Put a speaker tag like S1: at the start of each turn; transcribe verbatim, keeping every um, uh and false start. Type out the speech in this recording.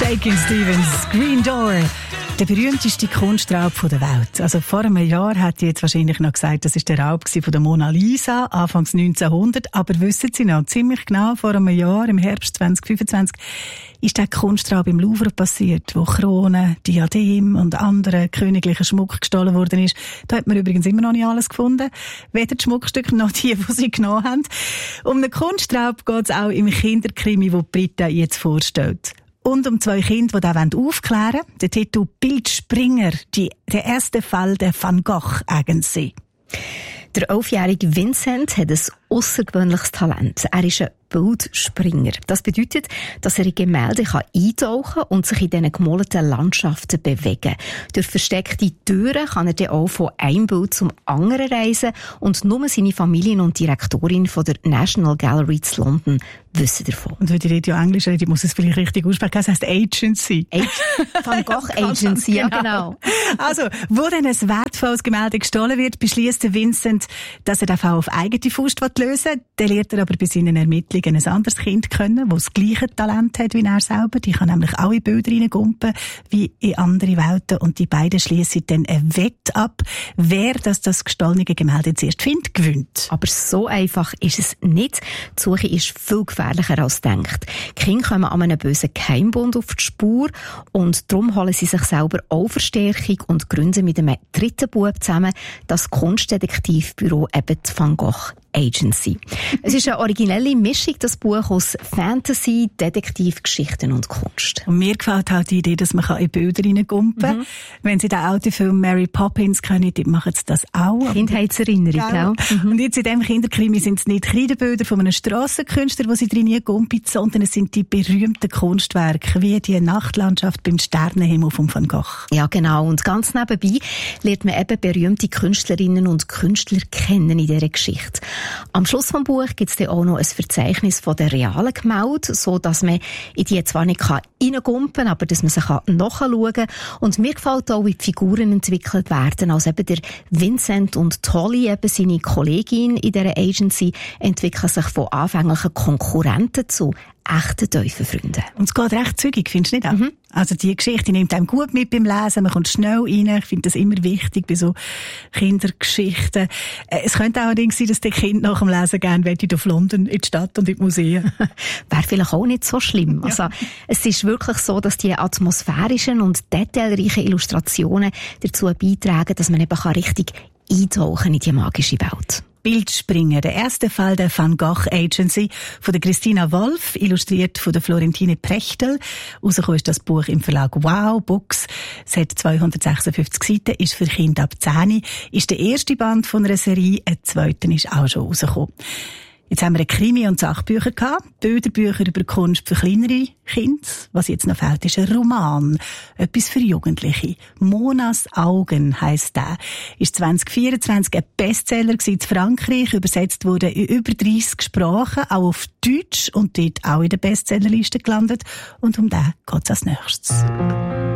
S1: Shakin' Stevens, Green Door. Der berühmteste Kunstraub der Welt. Also vor einem Jahr hätte ich jetzt wahrscheinlich noch gesagt, das war der Raub von der Mona Lisa, Anfangs neunzehnhundert. Aber wissen Sie noch, ziemlich genau vor einem Jahr, im Herbst zwanzig fünfundzwanzig, ist der Kunstraub im Louvre passiert, wo Kronen, Diadem und andere königlichen Schmuck gestohlen worden ist. Da hat man übrigens immer noch nicht alles gefunden. Weder die Schmuckstücke noch die, die sie genommen haben. Um einen Kunstraub geht es auch im Kinderkrimi, wo Britta jetzt vorstellt. Und um zwei Kinder, die das aufklären wollen. Der Titel Bildspringer, die, der erste Fall der Van Gogh Agency.
S2: Der elfjährige Vincent hat ein aussergewöhnliches Talent. Er ist ein Bildspringer. Das bedeutet, dass er in Gemälde eintauchen kann und sich in diesen gemalten Landschaften bewegen. Durch versteckte Türen kann er dann auch von einem Bild zum anderen reisen und nur seine Familie und Direktorin von der National Gallery zu London wissen davon.
S1: Und wenn ich rede ja Englisch rede, ich muss es vielleicht richtig aussprechen, das heisst Agency.
S2: Van Gogh Agency, ja genau.
S1: Also, wo dann ein wertvolles Gemälde gestohlen wird, beschließt Vincent, dass er den Fall auf eigene Faust lösen will. Dann lernt er aber bei seinen Ermittlungen ein anderes Kind kennen, das das gleiche Talent hat wie er selber. Die kann nämlich auch in Bilder reingumpen, wie in andere Welten. Und die beiden schließen dann eine Wette ab, wer das, das gestohlene Gemälde zuerst findet, gewinnt.
S2: Aber so einfach ist es nicht. Die Suche ist viel gefährlicher als denkt. Die Kinder kommen an einem bösen Geheimbund auf die Spur und darum holen sie sich selber auch Verstärkung und gründen mit einem dritten Bub zusammen das Kunstdetektivbüro eben die Van Gogh Agency. Es ist eine originelle Mischung, das Buch aus Fantasy, Detektiv, Geschichten und Kunst.
S1: Und mir gefällt halt die Idee, dass man in Bilder reingumpen kann. Mhm. Wenn Sie den alten Film Mary Poppins kennen, dann machen Sie das auch.
S2: Kindheitserinnerung,
S1: gell? Mhm. Und jetzt in diesem Kinderkrimi sind es nicht Kreidebilder von einem Strassenkünstler, die Sie drin gumpen, sondern es sind die berühmten Kunstwerke, wie die Nachtlandschaft beim Sternenhimmel von Van Gogh.
S2: Ja, genau. Und ganz nebenbei lernt man eben berühmte Künstlerinnen und Künstler kennen in dieser Geschichte. Am Schluss des Buches gibt es dann auch noch ein Verzeichnis von den realen Gemälden, so dass man in die zwar nicht reingumpen kann, aber dass man sie nachschauen kann. Und mir gefällt auch, wie die Figuren entwickelt werden. Also eben der Vincent und Tolly, eben seine Kollegin in dieser Agency, entwickeln sich von anfänglichen Konkurrenten zu echten Teufelsfreunden.
S1: Und es geht recht zügig, findest du nicht auch? Mhm. Also die Geschichte nimmt einem gut mit beim Lesen, man kommt schnell rein. Ich finde das immer wichtig bei so Kindergeschichten. Es könnte allerdings sein, dass die Kinder nach dem Lesen gerne auf London, in die Stadt und in die Museen.
S2: Wäre vielleicht auch nicht so schlimm. Ja. Also, es ist wirklich so, dass die atmosphärischen und detailreichen Illustrationen dazu beitragen, dass man eben richtig eintauchen in die magische Welt.
S1: Bildspringer, der erste Fall der Van Gogh Agency von der Christina Wolf, illustriert von der Florentine Prechtel. Rausgekommen ist das Buch im Verlag Wow Books. Es hat zweihundertsechsundfünfzig Seiten, ist für Kinder ab zehn, ist der erste Band von einer Serie, ein zweiter ist auch schon rausgekommen. Jetzt haben wir eine Krimi- und Sachbücher gehabt, Bilderbücher über Kunst für kleinere Kinder. Was jetzt noch fehlt, ist ein Roman. Etwas für Jugendliche. Monas Augen heisst der. Ist zwanzig vierundzwanzig ein Bestseller gewesen in Frankreich, übersetzt wurde in über dreissig Sprachen, auch auf Deutsch und dort auch in der Bestsellerliste gelandet. Und um den geht's als nächstes.